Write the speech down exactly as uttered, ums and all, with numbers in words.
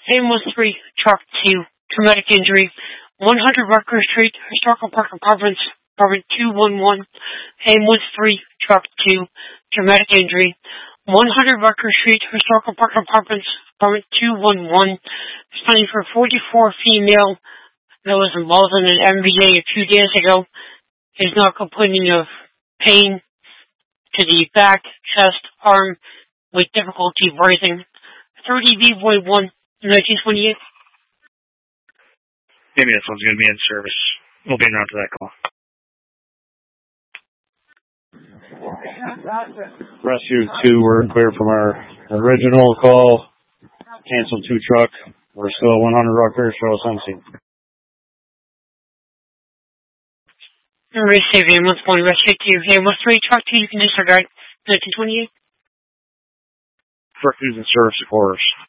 Amos three, Truck two, traumatic injury. one hundred Rutgers Street, Historical Park Apartments, Apartment two one one. Amos three, Truck two, traumatic injury. one hundred Rutgers Street, Historical Park Apartments, Apartment two one one. Study for forty-four female that was involved in an M V A a few days ago is now complaining of pain to the back, chest, arm, with difficulty breathing. thirty B Boy one, nineteen twenty-eight. Maybe this one's going to be in service. We'll be around to that call. Rescue two, we're clear from our original call. Canceled two truck. We're still at one hundred Rutgers, show us on scene. Receive Amos one, Rescue two. Amos three, Truck two, you can disregard. nineteen twenty-eight. Truck two's in service, of course.